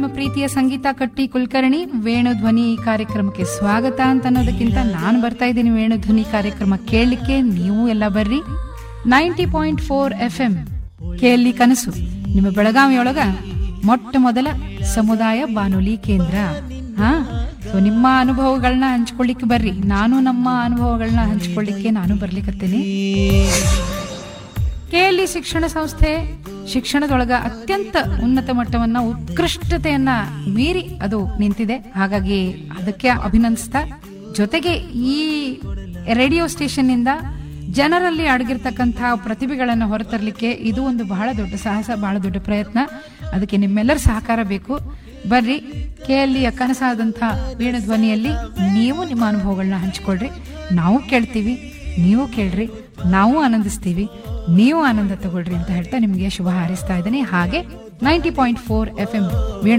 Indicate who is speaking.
Speaker 1: ನಿಮ್ಮ ಪ್ರೀತಿಯ ಸಂಗೀತ ಕಟ್ಟಿ ಕುಲಕರ್ಣಿ. ವೇಣುಧ್ವನಿ ಈ ಕಾರ್ಯಕ್ರಮಕ್ಕೆ ಸ್ವಾಗತ ಅಂತ ಅನ್ನೋದಕ್ಕಿಂತ ನಾನು ಬರ್ತಾ ಇದ್ದೀನಿ ವೇಣುಧ್ವನಿ ಕಾರ್ಯಕ್ರಮ ಕೇಳಲಿಕ್ಕೆ. ನೀವು ಎಲ್ಲ ಬರ್ರಿ. 90.4 FM ಕೇಳಿ ಕನಸು ನಿಮ್ಮ ಬೆಳಗಾವಿಯೊಳಗ ಮೊಟ್ಟ ಮೊದಲ ಸಮುದಾಯ ಬಾನುಲಿ ಕೇಂದ್ರ. ಸೊ ನಿಮ್ಮ ಅನುಭವಗಳನ್ನ ಹಂಚ್ಕೊಳ್ಳಿಕ್ಕೆ ಬರ್ರಿ. ನಾನು ನಮ್ಮ ಅನುಭವಗಳನ್ನ ಹಂಚ್ಕೊಳ್ಳಿಕ್ಕೆ ನಾನು ಬರ್ಲಿಕ್ಕತ್ತೇನೆ. ಕೆಎಲ್ಇ ಶಿಕ್ಷಣ ಸಂಸ್ಥೆ ಶಿಕ್ಷಣದೊಳಗ ಅತ್ಯಂತ ಉನ್ನತ ಮಟ್ಟವನ್ನ ಉತ್ಕೃಷ್ಟತೆಯನ್ನ ಮೀರಿ ಅದು ನಿಂತಿದೆ. ಹಾಗಾಗಿ ಅದಕ್ಕೆ ಅಭಿನಂದಿಸ್ತಾ, ಜೊತೆಗೆ ಈ ರೇಡಿಯೋ ಸ್ಟೇಷನ್ ಇಂದ ಜನರಲ್ಲಿ ಅಡಗಿರ್ತಕ್ಕಂತಹ ಪ್ರತಿಭೆಗಳನ್ನು ಹೊರತರಲಿಕ್ಕೆ ಇದು ಒಂದು ಬಹಳ ದೊಡ್ಡ ಸಾಹಸ, ಬಹಳ ದೊಡ್ಡ ಪ್ರಯತ್ನ. ಅದಕ್ಕೆ ನಿಮ್ಮೆಲ್ಲರ ಸಹಕಾರ ಬೇಕು. ಬರ್ರಿ, ಕೆಎಲ್ಇಯ ಕನಸಾದಂತಹ ವೇಣುಧ್ವನಿಯಲ್ಲಿ ನೀವು ನಿಮ್ಮ ಅನುಭವಗಳನ್ನ ಹಂಚಿಕೊಳ್ರಿ. ನಾವು ಕೇಳ್ತೀವಿ, ನೀವು ಕೇಳ್ರಿ, ನಾವು ಆನಂದಿಸ್ತೀವಿ, ನೀವು ಆನಂದ ತಗೊಳ್ರಿ ಅಂತ ಹೇಳ್ತಾ ನಿಮಗೆ ಶುಭ ಹಾರೈಸ್ತಾ ಇದ್ದೀನಿ. ಹಾಗೆ 90.4 FM ವೇಣು